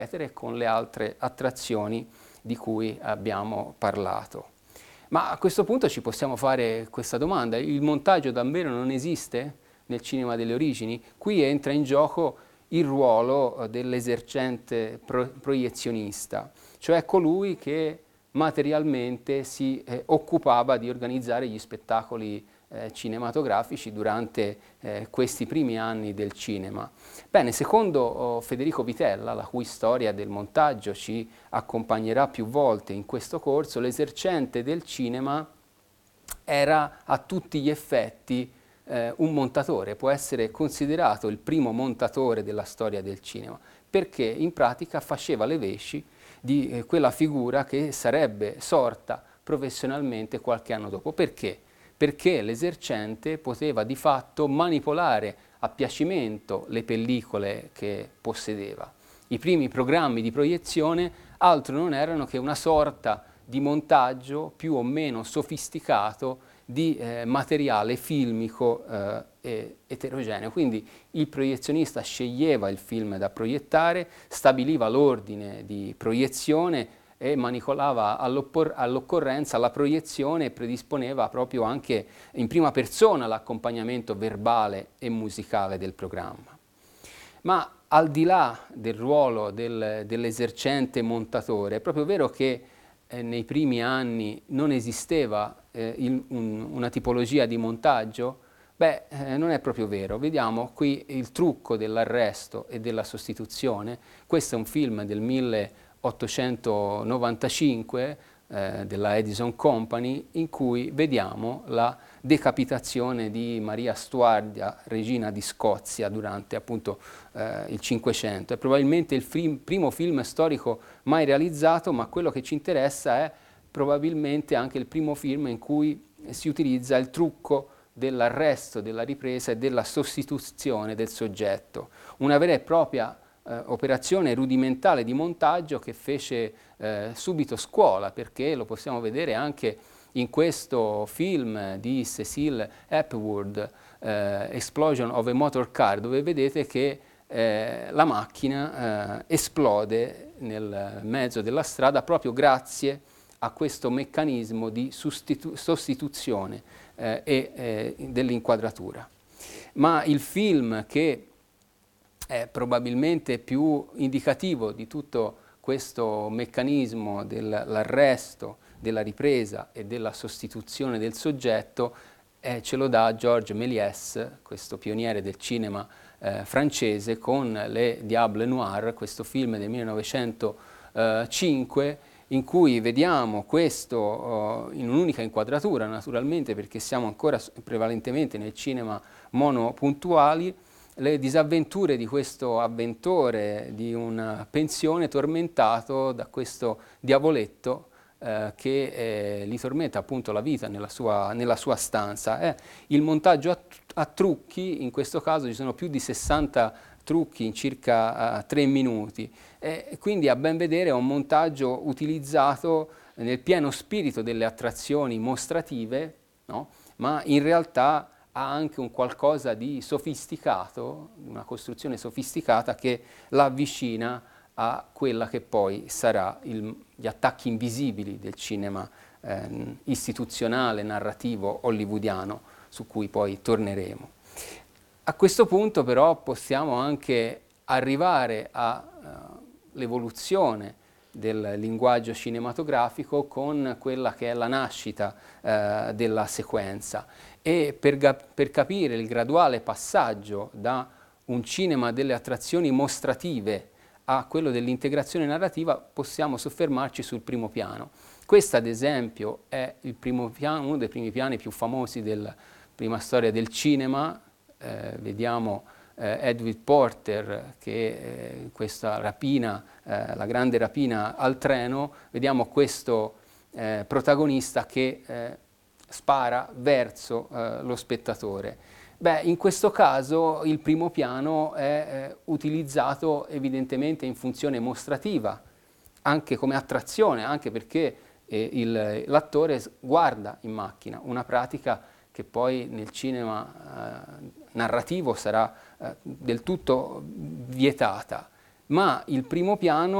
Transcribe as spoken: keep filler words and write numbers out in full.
con le altre attrazioni di cui abbiamo parlato. Ma a questo punto ci possiamo fare questa domanda: il montaggio davvero non esiste nel cinema delle origini? Qui entra in gioco il ruolo dell'esercente pro proiezionista, cioè colui che materialmente si eh, occupava di organizzare gli spettacoli eh, cinematografici durante eh, questi primi anni del cinema. Bene, secondo oh, Federico Vitella, la cui storia del montaggio ci accompagnerà più volte in questo corso, l'esercente del cinema era a tutti gli effetti eh, un montatore, può essere considerato il primo montatore della storia del cinema, perché in pratica faceva le veci di eh, quella figura che sarebbe sorta professionalmente qualche anno dopo. Perché? Perché l'esercente poteva di fatto manipolare a piacimento le pellicole che possedeva. I primi programmi di proiezione altro non erano che una sorta di montaggio più o meno sofisticato di eh, materiale filmico eh, e eterogeneo. Quindi il proiezionista sceglieva il film da proiettare, stabiliva l'ordine di proiezione e manipolava all'occorrenza la proiezione e predisponeva proprio anche in prima persona l'accompagnamento verbale e musicale del programma. Ma al di là del ruolo del, dell'esercente montatore, è proprio vero che eh, nei primi anni non esisteva eh, il, un, una tipologia di montaggio? Beh, eh, non è proprio vero. Vediamo qui il trucco dell'arresto e della sostituzione. Questo è un film del milleottocentonovantacinque eh, della Edison Company, in cui vediamo la decapitazione di Maria Stuardia, regina di Scozia, durante appunto eh, il Cinquecento. È probabilmente il film, primo film storico mai realizzato, ma quello che ci interessa è probabilmente anche il primo film in cui si utilizza il trucco dell'arresto, della ripresa e della sostituzione del soggetto. Una vera e propria eh, operazione rudimentale di montaggio che fece eh, subito scuola, perché lo possiamo vedere anche in questo film di Cecil Hepworth, eh, Explosion of a Motor Car, dove vedete che eh, la macchina eh, esplode nel mezzo della strada proprio grazie a questo meccanismo di sostituzione eh, e eh, dell'inquadratura. Ma il film che è probabilmente più indicativo di tutto questo meccanismo dell'arresto, della ripresa e della sostituzione del soggetto eh, ce lo dà Georges Méliès, questo pioniere del cinema eh, francese, con Les Diables Noirs, questo film del millenovecentocinque, in cui vediamo questo uh, in un'unica inquadratura, naturalmente, perché siamo ancora prevalentemente nel cinema monopuntuali, le disavventure di questo avventore di una pensione tormentato da questo diavoletto eh, che eh, gli tormenta appunto la vita nella sua, nella sua stanza. Eh, il montaggio a, a trucchi, in questo caso ci sono più di sessanta trucchi in circa uh, tre minuti, e quindi a ben vedere è un montaggio utilizzato nel pieno spirito delle attrazioni mostrative, no? Ma in realtà ha anche un qualcosa di sofisticato, una costruzione sofisticata che la avvicina a quella che poi sarà il, gli attacchi invisibili del cinema eh, istituzionale, narrativo, hollywoodiano, su cui poi torneremo. A questo punto però possiamo anche arrivare all'evoluzione uh, del linguaggio cinematografico con quella che è la nascita uh, della sequenza, e per, per capire il graduale passaggio da un cinema delle attrazioni mostrative a quello dell'integrazione narrativa possiamo soffermarci sul primo piano. Questo ad esempio è il primo piano, uno dei primi piani più famosi della prima storia del cinema. Eh, vediamo eh, Edwin Porter che eh, questa rapina, eh, la grande rapina al treno, vediamo questo eh, protagonista che eh, spara verso eh, lo spettatore. Beh, in questo caso il primo piano è eh, utilizzato evidentemente in funzione mostrativa, anche come attrazione, anche perché eh, l'attore guarda in macchina, una pratica che poi nel cinema eh, narrativo sarà eh, del tutto vietata. ma il primo piano